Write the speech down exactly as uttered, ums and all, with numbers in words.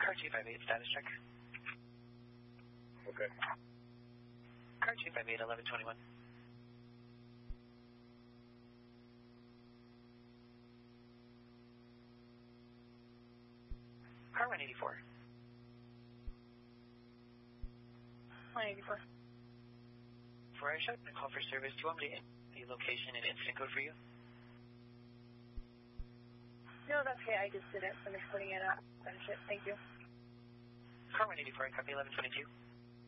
Car two five eight, status check. Okay. Car two five eight, eleven twenty-one. Car one eighty-four. one eighty-four. For I shot the call for service, do you want me to in the location and incident code for you? No, that's okay. I just did it. I'm just putting it up. Finish it. Thank you. Car one eighty-four, I copy eleven twenty-two.